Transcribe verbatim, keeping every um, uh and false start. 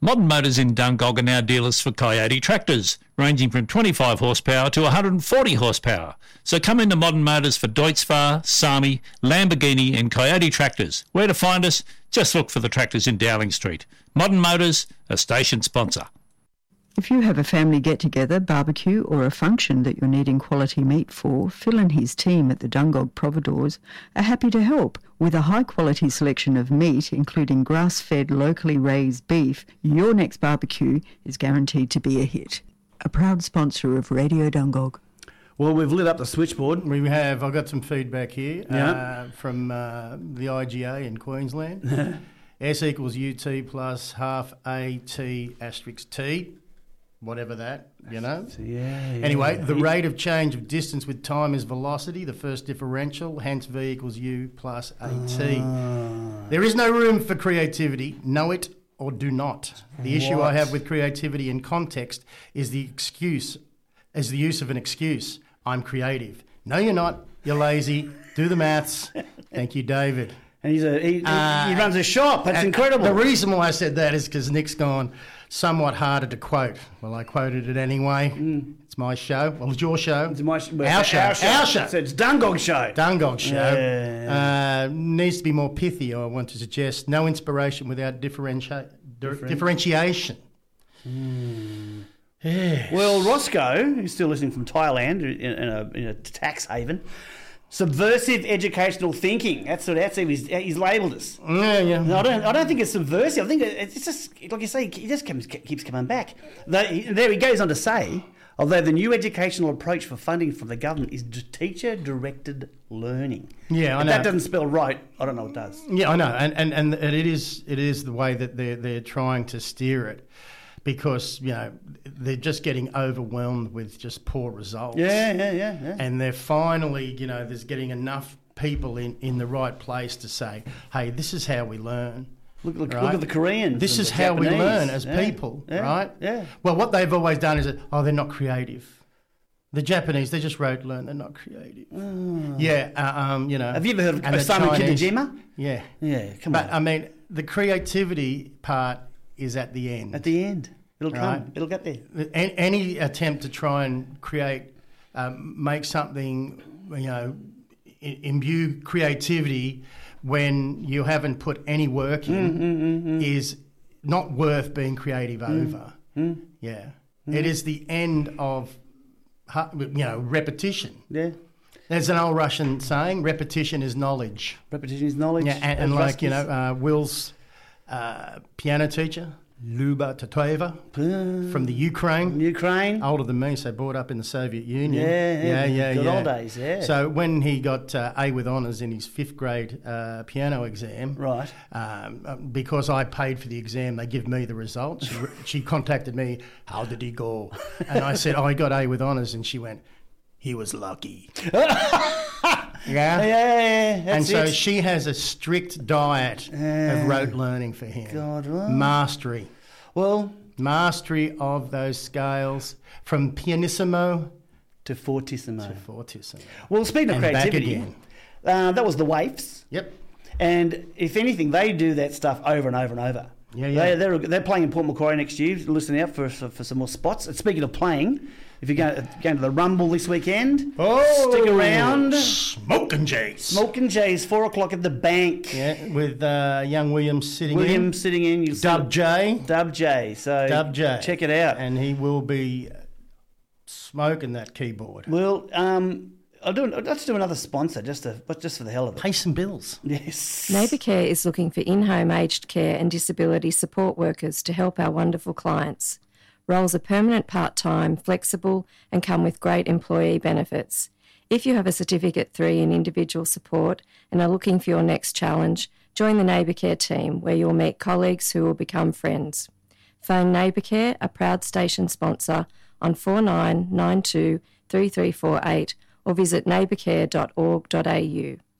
Modern Motors in Dungog are now dealers for Coyote tractors, ranging from twenty-five horsepower to one hundred forty horsepower. So come into Modern Motors for Deutz-Fahr, Sami, Lamborghini and Coyote tractors. Where to find us? Just look for the tractors in Dowling Street. Modern Motors, a station sponsor. If you have a family get-together, barbecue or a function that you're needing quality meat for, Phil and his team at the Dungog Providores are happy to help. With a high-quality selection of meat, including grass-fed, locally raised beef, your next barbecue is guaranteed to be a hit. A proud sponsor of Radio Dungog. Well, we've lit up the switchboard. We have. I've got some feedback here Yeah. uh, from uh, the I G A in Queensland. S equals U T plus half A T asterisk T. Whatever that, you know. Yeah, yeah. Anyway, the rate of change of distance with time is velocity, the first differential, hence V equals U plus A T. Ah. There is no room for creativity. Know it or do not. The issue What? I have with creativity in context is the excuse, is the use of an excuse. I'm creative. No, you're not. You're lazy. Do the maths. Thank you, David. And he's a, he, Uh, he runs a shop. That's And incredible. The reason why I said that is because Nick's gone somewhat harder to quote. Well, I quoted it anyway. Mm. It's my show. Well, it's your show. It's my, well, our, it's show. our show. Our show. So it's Dungog show. Dungog show. Yeah. Uh, needs to be more pithy, I want to suggest. No inspiration without differenti- Different. differentiation. Mm. Yes. Well, Roscoe, who's still listening from Thailand in, in, a, in a tax haven, subversive educational thinking. That's what that's how he's, he's labelled us. Yeah, yeah. No, I don't. I don't think it's subversive. I think it's just like you say. He just comes, keeps coming back. The, there he goes on to say, although the new educational approach for funding from the government is teacher-directed learning. Yeah, I if know. that doesn't spell right, I don't know what does. Yeah, I know, and and, and it is it is the way that they're they're trying to steer it, because you know they're just getting overwhelmed with just poor results. Yeah, yeah, yeah, yeah. And they're finally, you know, there's getting enough people in, in the right place to say, hey, this is how we learn. Look, look, right? look at the Koreans. This and is the how we Japanese. learn as Yeah, people, yeah, right? Yeah. Well, what they've always done is, that, oh, they're not creative. The Japanese, they just wrote learn, they're not creative. Oh. Yeah, uh, um, you know. Have you ever heard of and the Osamu Chinese- Kitajima? Yeah. Yeah, come But, on. I mean, the creativity part is at the end. At the end. It'll come. Right. It'll get there. A- Any attempt to try and create, um, make something, you know, i- imbue creativity when you haven't put any work in Mm, mm, mm, mm. is not worth being creative over. Mm. Yeah. It is the end of, hu- you know, repetition. Yeah. There's an old Russian saying, repetition is knowledge. Repetition is knowledge. Yeah, and, and As like, you know, Ruskies. uh, Will's uh, piano teacher, Luba Tatoeva, from the Ukraine. Ukraine. Older than me, so brought up in the Soviet Union. Yeah, yeah, yeah. good yeah. old days, yeah. So when he got uh, A with honours in his fifth grade uh, piano exam, Right. um, uh, because I paid for the exam, they give me the results. She, she contacted me, how did he go? And I said, oh, I got A with honours, and she went, he was lucky. Yeah, Yeah. yeah, And that's so it. she has a strict diet Yeah. of rote learning for him. God, well. Mastery. Well, Mastery of those scales from pianissimo to fortissimo. to fortissimo. Well, speaking of And back creativity, again. uh, that was the Waifs. Yep. And if anything, they do that stuff over and over and over. Yeah, yeah. They, they're, they're playing in Port Macquarie next year. Listen out for, for some more spots. And speaking of playing, if you're going, going to the Rumble this weekend, Oh, stick around. Smoking Jays. Smoking Jays, four o'clock at the Bank. Yeah, with uh, young William sitting William in. sitting in. You'll see Dub J. Dub J. So Dub J. check it out. And he will be smoking that keyboard. Well, um, I'll do. Let's do another sponsor just to, but just for the hell of it. Pay some bills. Yes. Neighbour Care is looking for in-home aged care and disability support workers to help our wonderful clients. Roles are permanent, part-time, flexible and come with great employee benefits. If you have a Certificate three in individual support and are looking for your next challenge, join the Neighbour Care team where you'll meet colleagues who will become friends. Phone Neighbour Care, a proud station sponsor, on four nine nine two three three four eight or visit neighbourcare dot org dot a u.